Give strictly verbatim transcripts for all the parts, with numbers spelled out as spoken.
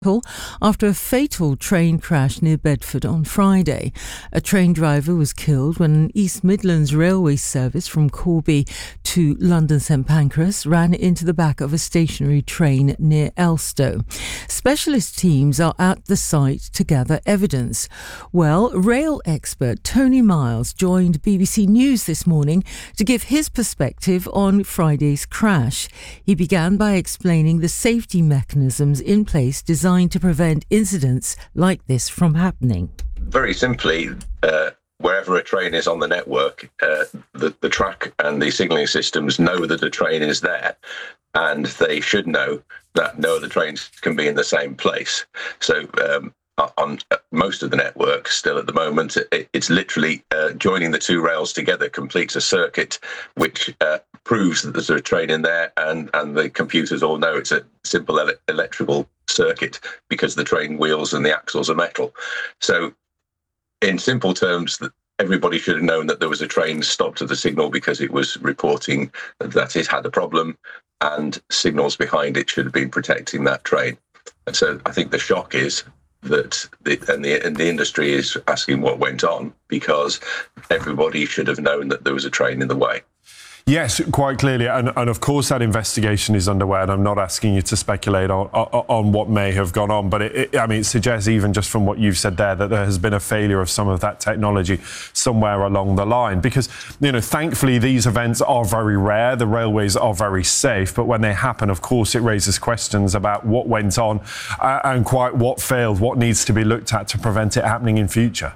After a fatal train crash near Bedford on Friday. A train driver was killed when an East Midlands railway service from Corby to London St Pancras ran into the back of a stationary train near Elstow. Specialist teams are at the site to gather evidence. Well, rail expert Tony Miles joined B B C News this morning to give his perspective on Friday's crash. He began by explaining the safety mechanisms in place designed to prevent incidents like this from happening. Very simply, uh, wherever a train is on the network, uh, the, the track and the signalling systems know that a train is there, and they should know that no other trains can be in the same place. So um, on most of the network still at the moment, it, it's literally uh, joining the two rails together completes a circuit which uh, proves that there's a train in there, and, and the computers all know it's a simple ele- electrical circuit because the train wheels and the axles are metal. So in simple terms, everybody should have known that there was a train stopped at the signal because it was reporting that it had a problem, and signals behind it should have been protecting that train. And so I think the shock is that the, and the and the industry is asking what went on, because everybody should have known that there was a train in the way. Yes, quite clearly. And, and of course, that investigation is underway. And I'm not asking you to speculate on on, on what may have gone on. But it, it, I mean, it suggests, even just from what you've said there, that there has been a failure of some of that technology somewhere along the line. Because, you know, thankfully, these events are very rare. The railways are very safe. But when they happen, of course, it raises questions about what went on uh, and quite what failed, what needs to be looked at to prevent it happening in future.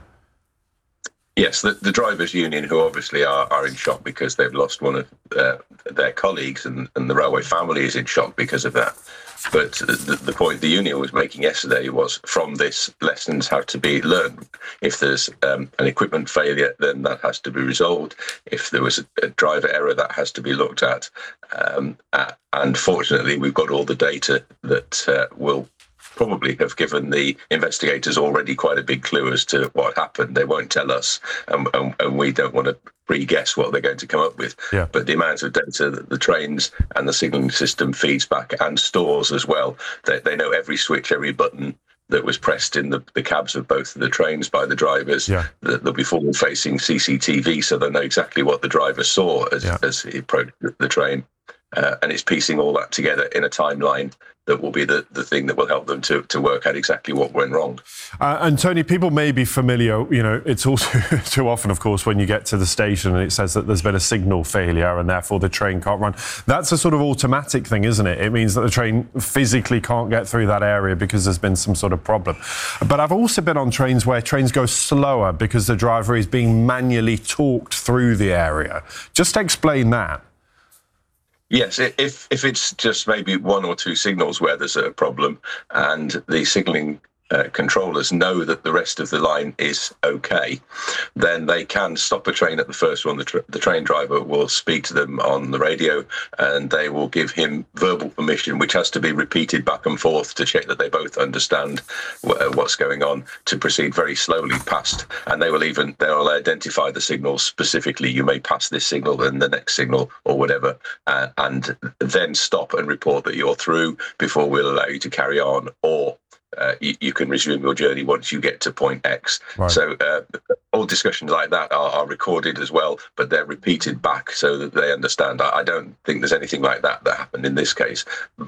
Yes, the, the drivers' union, who obviously are, are in shock because they've lost one of uh, their colleagues, and, and the railway family is in shock because of that. But the, the point the union was making yesterday was, from this, lessons have to be learned. If there's um, an equipment failure, then that has to be resolved. If there was a, a driver error, that has to be looked at. Um, uh, and fortunately, we've got all the data that uh, will probably have given the investigators already quite a big clue as to what happened. They won't tell us, and, and, and we don't want to pre-guess what they're going to come up with. Yeah. But the amount of data that the trains and the signalling system feeds back and stores as well, they, they know every switch, every button that was pressed in the, the cabs of both of the trains by the drivers. Yeah. There'll be forward-facing C C T V, so they know exactly what the driver saw as, yeah. as he approached the train. Uh, and it's piecing all that together in a timeline that will be the, the thing that will help them to, to work out exactly what went wrong. Uh, and Tony, people may be familiar, you know, it's also too often, of course, when you get to the station and it says that there's been a signal failure and therefore the train can't run. That's a sort of automatic thing, isn't it? It means that the train physically can't get through that area because there's been some sort of problem. But I've also been on trains where trains go slower because the driver is being manually talked through the area. Just explain that. Yes, if if it's just maybe one or two signals where there's a problem, and the signalling uh, controllers know that the rest of the line is okay, then they can stop a train at the first one. The, tra- the train driver will speak to them on the radio, and they will give him verbal permission, which has to be repeated back and forth to check that they both understand w- what's going on, to proceed very slowly past. And they will even they'll identify the signals specifically. You may pass this signal and the next signal or whatever, uh, and then stop and report that you're through before we'll allow you to carry on, or Uh, you, you can resume your journey once you get to point X. Right. So uh, all discussions like that are, are recorded as well, but they're repeated back so that they understand. I, I don't think there's anything like that that happened in this case.